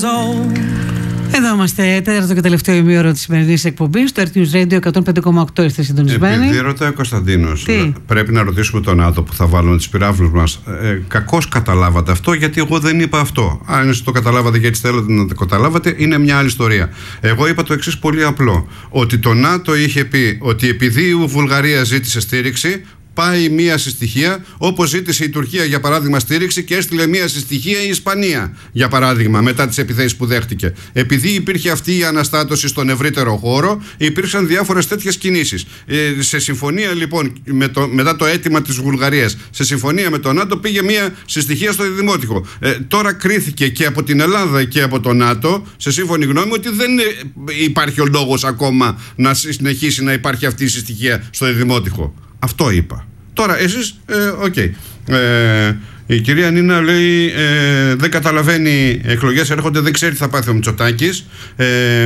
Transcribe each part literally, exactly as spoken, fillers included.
zone. Εδώ είμαστε, τέταρτο και τελευταίο ημίωρο της σημερινής εκπομπής, το Earth News Radio εκατόν πέντε κόμμα οκτώ. Είστε συντονισμένοι. Επειδή ρωτάει ο Κωνσταντίνος, Τι? πρέπει να ρωτήσουμε τον ΝΑΤΟ που θα βάλουν τις πυράβλους μας. Ε, κακώς καταλάβατε αυτό, γιατί εγώ δεν είπα αυτό. Αν εσείς το καταλάβατε γιατί θέλετε να το καταλάβατε, είναι μια άλλη ιστορία. Εγώ είπα το εξής πολύ απλό. Ότι το ΝΑΤΟ είχε πει ότι επειδή η Βουλγαρία ζήτησε στήριξη, πάει μία συστοιχεία, όπως ζήτησε η Τουρκία για παράδειγμα στήριξη και έστειλε μία συστοιχεία η Ισπανία για παράδειγμα μετά τις επιθέσεις που δέχτηκε. Επειδή υπήρχε αυτή η αναστάτωση στον ευρύτερο χώρο, υπήρξαν διάφορες τέτοιες κινήσεις. Ε, σε συμφωνία λοιπόν με το, μετά το αίτημα της Βουλγαρίας, σε συμφωνία με τον ΝΑΤΟ πήγε μία συστοιχεία στο Δημότυχο. Ε, τώρα κρίθηκε και από την Ελλάδα και από το ΝΑΤΟ, σε σύμφωνη γνώμη, ότι δεν υπάρχει ο λόγος ακόμα να συνεχίσει να υπάρχει αυτή η συστοιχεία στο Δημότυχο. Αυτό είπα. Τώρα εσείς, οκ. Ε, okay. ε, η κυρία Νίνα λέει ε, δεν καταλαβαίνει, εκλογές έρχονται, δεν ξέρει τι θα πάθει ο Μητσοτάκης, ε,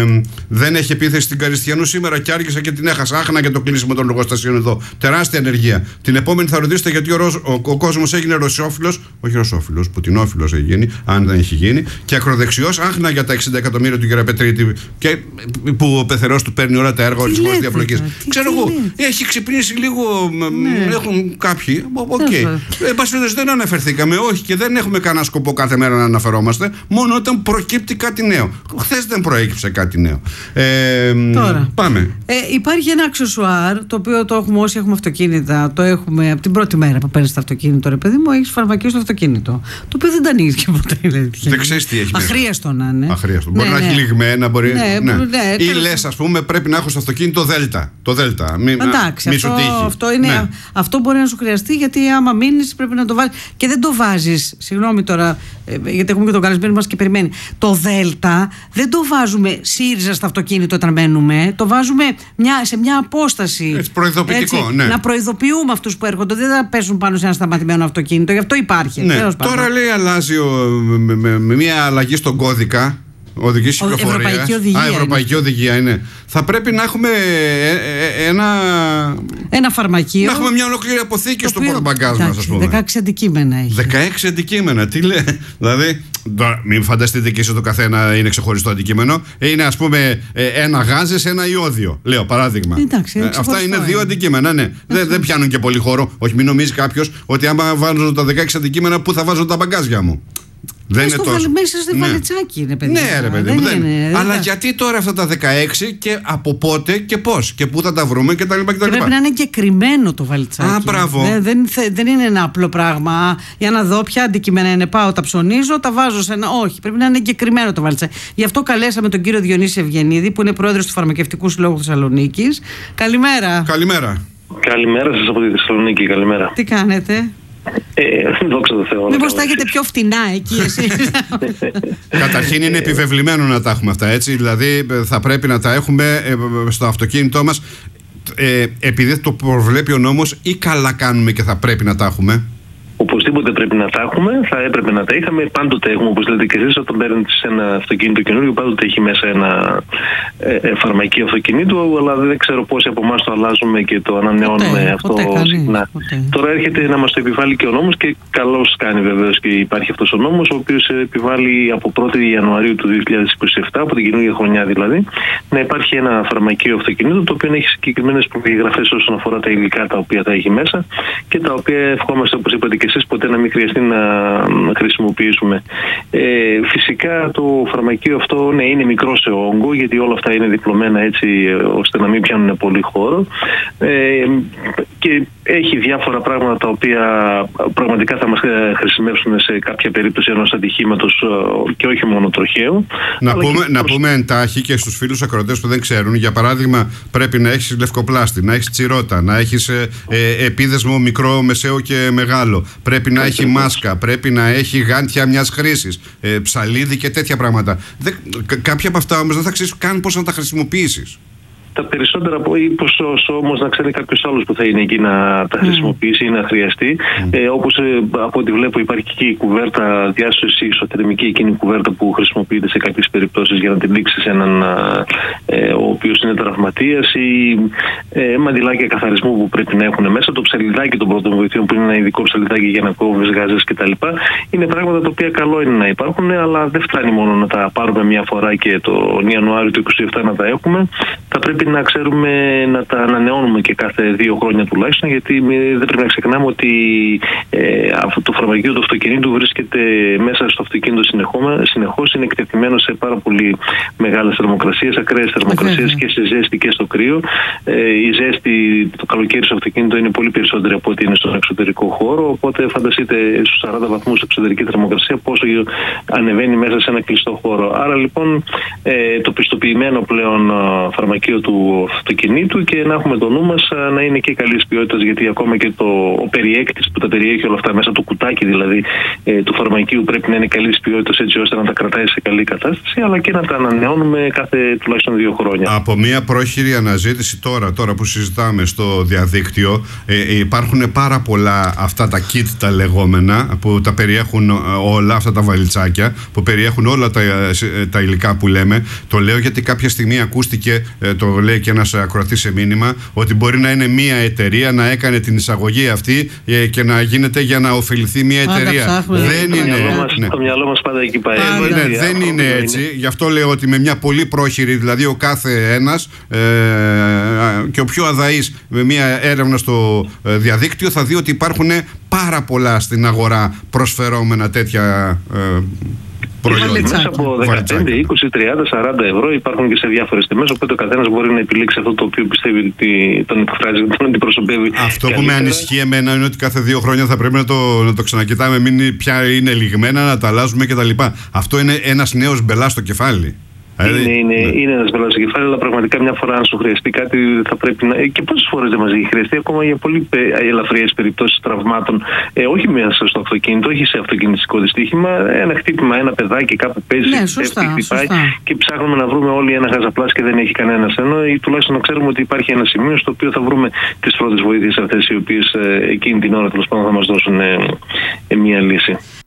δεν έχει επίθεση στην Καριστιανού σήμερα και άργησα και την έχασα. Άχνα και το κλείσιμο των εργοστασίων εδώ. Τεράστια ενεργεία. Την επόμενη θα ρωτήσετε γιατί ο, ο, ο, ο κόσμος έγινε ρωσόφιλος, όχι ρωσόφιλος, πουτινόφιλος έχει γίνει, αν δεν έχει γίνει, και ακροδεξιός. Άχνα για τα εξήντα εκατομμύρια του κ. Πετρίτη, και, που ο πεθερός του παίρνει όλα τα έργα όλες τις χώρες διαφλογής. Ξέρω εγώ, έχει ξυπνήσει λίγο, ναι. Έχουν κάποιοι. Οκ. Okay. Δεν αναφερθεί. Όχι, και δεν έχουμε κανένα σκοπό κάθε μέρα να αναφερόμαστε, μόνο όταν προκύπτει κάτι νέο. Χθες δεν προέκυψε κάτι νέο. Ε, Τώρα. Πάμε. Ε, υπάρχει ένα αξεσουάρ, το οποίο το έχουμε όσοι έχουμε αυτοκίνητα, το έχουμε από την πρώτη μέρα που παίρνεις το αυτοκίνητο, ρε παιδί μου, έχεις φαρμακείο στο αυτοκίνητο. Το οποίο δεν τα ανοίγει και ποτέ. Δεν ξέρεις τι έχει. Αχρίαστο να είναι. Αχρίαστο. Ναι, μπορεί ναι. να έχει λιγμένα, μπορεί. Ναι, ναι. Ναι, ή λες, ας πούμε, πρέπει να έχω στο αυτοκίνητο Δέλτα. Το Δέλτα. Μη, Εντάξει, μη αυτό, σου τύχει. αυτό, είναι, ναι. αυτό μπορεί να σου χρειαστεί, γιατί άμα μείνεις πρέπει να το βάλεις. Και δεν το βάζεις. Συγγνώμη τώρα, γιατί έχουμε και τον καλεσμένο μας και περιμένει. Το Δέλτα δεν το βάζουμε ΣΥΡΙΖΑ στο αυτοκίνητο όταν μένουμε. Το βάζουμε μια, σε μια απόσταση. Έτσι, προειδοποιητικό, έτσι, ναι. Να προειδοποιούμε αυτούς που έρχονται. Δεν θα πέσουν πάνω σε ένα σταματημένο αυτοκίνητο. Γι' αυτό υπάρχει. Ναι. Τώρα λέει αλλάζει ο, με, με, με μια αλλαγή στον κώδικα. Οδηγής κυκλοφορίας. Ευρωπαϊκή οδηγία. Α, Ευρωπαϊκή είναι. οδηγία είναι. Θα πρέπει να έχουμε ένα. Ένα φαρμακείο. Να έχουμε μια ολόκληρη αποθήκη στο πορτμπαγκάζ μας, ας πούμε. δεκαέξι αντικείμενα έχει. δεκαέξι αντικείμενα, τι λέει. Δηλαδή, μην φανταστείτε και εσείς το καθένα είναι ξεχωριστό αντικείμενο. Είναι, ας πούμε, ένα γάζες, ένα ιόδιο. Λέω παράδειγμα. Εντάξει, ε, αυτά είναι δύο αντικείμενα, ναι. Δεν, δεν πιάνουν και πολύ χώρο. Όχι, μην νομίζει κάποιος ότι άμα βάζουν τα δεκαέξι αντικείμενα, πού θα βάζουν τα μπαγκάζια μου. Δεν είναι τόσο. Μέσα στο βαλιτσάκι είναι, παιδί. Ναι, ρε παιδί μου. Δεν είναι, είναι. δεν Αλλά θα... γιατί τώρα αυτά τα δεκαέξι και από πότε και πώς και πού θα τα βρούμε και τα λοιπά και τα λοιπά. Πρέπει να είναι εγκεκριμένο το βαλιτσάκι. Α, μπράβο. Δεν, δεν, δεν είναι ένα απλό πράγμα. Για να δω ποια αντικείμενα είναι. Πάω, τα ψωνίζω, τα βάζω σε ένα. Όχι, πρέπει να είναι εγκεκριμένο το βαλιτσάκι. Γι' αυτό καλέσαμε τον κύριο Διονύση Ευγενίδη, που είναι πρόεδρος του Φαρμακευτικού Συλλόγου Θεσσαλονίκης. Καλημέρα. Καλημέρα. Καλημέρα σας από τη Θεσσαλονίκη. Καλημέρα. Τι κάνετε? Ε, δόξα τω Θεώ. Μήπως τα έχετε πιο φτηνά εκεί εσείς? Καταρχήν είναι επιβεβλημένο να τα έχουμε αυτά, έτσι. Δηλαδή θα πρέπει να τα έχουμε στο αυτοκίνητό μας, ε, επειδή το προβλέπει ο νόμος, ή καλά κάνουμε και θα πρέπει να τα έχουμε? Οπωσδήποτε πρέπει να τα έχουμε, θα έπρεπε να τα είχαμε. Πάντοτε έχουμε, όπως λέτε και εσείς, όταν παίρνετε σε ένα αυτοκίνητο καινούριο, πάντοτε έχει μέσα ένα ε, ε, φαρμακείο αυτοκινήτου, αλλά δεν ξέρω πόσοι από εμάς το αλλάζουμε και το ανανεώνουμε ποτέ, αυτό ποτέ συχνά. Ποτέ. Τώρα έρχεται να μας το επιβάλλει και ο νόμος, και καλώς κάνει βεβαίως και υπάρχει αυτός ο νόμος, ο οποίος επιβάλλει από πρώτη Ιανουαρίου του δύο χιλιάδες είκοσι επτά, από την καινούργια χρονιά δηλαδή, να υπάρχει ένα φαρμακείο αυτοκινήτου, το οποίο έχει συγκεκριμένες προδιαγραφές όσον αφορά τα υλικά τα οποία θα έχει μέσα και τα οποία ευχόμαστε, όπως είπατε και εσείς, ποτέ να μην χρειαστεί να χρησιμοποιήσουμε. Ε, φυσικά το φαρμακείο αυτό, ναι, είναι μικρό σε όγκο, γιατί όλα αυτά είναι διπλωμένα έτσι ώστε να μην πιάνουν πολύ χώρο, ε, και έχει διάφορα πράγματα τα οποία πραγματικά θα μας χρησιμεύσουν σε κάποια περίπτωση ενός ατυχήματος, και όχι μόνο τροχαίου. Να πούμε, και... να πούμε εντάχει και στους φίλους ακροατές που δεν ξέρουν, για παράδειγμα, πρέπει να έχεις λευκοπλάστη, να έχεις τσιρότα, να έχεις ε, ε, επίδεσμο μικρό, μεσαίο και μεγάλο. Πρέπει να έχει μάσκα, πρέπει να έχει γάντια μιας χρήσης, ε, ψαλίδι και τέτοια πράγματα. Δε, κα, κάποια από αυτά όμως δεν θα ξέρεις καν πώς να τα χρησιμοποιήσεις. Τα περισσότερα από όσο όμως να ξέρει κάποιος άλλος που θα είναι εκεί να τα χρησιμοποιήσει ή να χρειαστεί. Mm. Ε, όπως ε, από ό,τι βλέπω υπάρχει και η κουβέρτα διάσωση ισοθερμική, εκείνη η κουβέρτα που χρησιμοποιείται σε κάποιες περιπτώσεις για να την δείξει σε έναν ε, ο οποίος είναι τραυματίας, ή ε, μαντιλάκια καθαρισμού που πρέπει να έχουν μέσα, το ψαλιδάκι των πρώτων βοηθειών που είναι ένα ειδικό ψαλιδάκι για να κόβεις γάζες κτλ. Είναι πράγματα τα οποία καλό είναι να υπάρχουν, αλλά δεν φτάνει μόνο να τα πάρουμε μια φορά και τον Ιανουάριο του είκοσι επτά να τα έχουμε. Θα πρέπει να ξέρουμε να τα ανανεώνουμε και κάθε δύο χρόνια τουλάχιστον, γιατί δεν πρέπει να ξεχνάμε ότι ε, αυτό το φαρμακείο του αυτοκινήτου βρίσκεται μέσα στο αυτοκίνητο συνεχώς, είναι εκτεθειμένο σε πάρα πολύ μεγάλες θερμοκρασίες, ακραίες θερμοκρασίες και σε ζέστη και στο κρύο. Ε, η ζέστη το καλοκαίρι στο αυτοκίνητο είναι πολύ περισσότερη από ό,τι είναι στον εξωτερικό χώρο, οπότε φανταστείτε στους σαράντα βαθμούς εξωτερική θερμοκρασία πόσο ανεβαίνει μέσα σε ένα κλειστό χώρο. Άρα λοιπόν ε, το πιστοποιημένο πλέον φαρμακείο του αυτοκινήτου και να έχουμε το νου μας να είναι και καλής ποιότητας, γιατί ακόμα και το, ο περιέκτης που τα περιέχει όλα αυτά μέσα, το κουτάκι δηλαδή ε, του φαρμακείου πρέπει να είναι καλής ποιότητας, έτσι ώστε να τα κρατάει σε καλή κατάσταση, αλλά και να τα ανανεώνουμε κάθε τουλάχιστον δύο χρόνια. Από μια πρόχειρη αναζήτηση τώρα, τώρα που συζητάμε στο διαδίκτυο, ε, υπάρχουν πάρα πολλά αυτά τα kit τα λεγόμενα που τα περιέχουν όλα, αυτά τα βαλιτσάκια που περιέχουν όλα τα, τα υλικά που λέμε. Το λέω γιατί κάποια στιγμή ακούστηκε, ε, το λέει και ένας ακροατής σε μήνυμα, ότι μπορεί να είναι μια εταιρεία να έκανε την εισαγωγή αυτή ε, και να γίνεται για να ωφεληθεί μια εταιρεία. Δεν το είναι. Μυαλό μας, ναι. Το μυαλό μας πάντα εκεί πάει. Ε, ναι, δεν είναι έτσι. Είναι. Γι' αυτό λέω ότι με μια πολύ πρόχειρη, δηλαδή ο κάθε ένας ε, και ο πιο αδαής με μια έρευνα στο ε, διαδίκτυο θα δει ότι υπάρχουν πάρα πολλά στην αγορά προσφερόμενα τέτοια ε, προϊόντα. Μέσα από δεκαπέντε, είκοσι, τριάντα, σαράντα ευρώ υπάρχουν και σε διάφορες τιμές, οπότε ο καθένας μπορεί να επιλέξει αυτό το οποίο πιστεύει ότι τον εκφράζει, τον αντιπροσωπεύει. Αυτό καλύτερα. Που με ανησυχεί εμένα είναι ότι κάθε δύο χρόνια θα πρέπει να το, να το ξανακοιτάμε, μην πια είναι λιγμένα, να τα αλλάζουμε κτλ. Αυτό είναι ένας νέος μπελάς στο κεφάλι. Είναι, είναι, ναι. είναι ένας μπελάς στο κεφάλι, αλλά πραγματικά μια φορά αν σου χρειαστεί κάτι θα πρέπει να. Και πόσες φορές δεν μας έχει χρειαστεί, ακόμα για πολύ ελαφριές περιπτώσεις τραυμάτων, ε, όχι μέσα στο αυτοκίνητο, όχι σε αυτοκινητικό δυστύχημα. Ένα χτύπημα, ένα παιδάκι κάπου παίζει, ναι, σωστά, χτυπάει σωστά. Και ψάχνουμε να βρούμε όλοι ένα γαζαπλάς και δεν έχει κανένας. Ενώ ή τουλάχιστον να ξέρουμε ότι υπάρχει ένα σημείο στο οποίο θα βρούμε τις πρώτες βοήθειες αυτές, οι οποίες ε, εκείνη την ώρα τέλος πάντων θα μας δώσουν ε, ε, μια λύση.